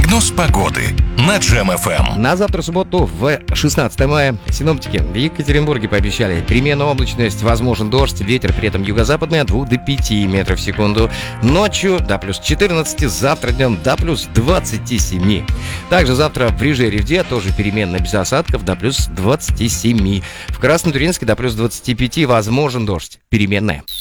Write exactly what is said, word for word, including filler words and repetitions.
Прогноз погоды на Джем эф эм. На завтра, субботу, в шестнадцатое мая, синоптики в Екатеринбурге пообещали переменную облачность, возможен дождь, ветер при этом юго-западный от двух до пяти метров в секунду. Ночью до плюс четырнадцати, завтра днем до плюс двадцати семи. Также завтра в Риже и Ревде тоже переменно без осадков до плюс двадцати семи. В Краснотурьинске до плюс двадцати пяти возможен дождь, переменная.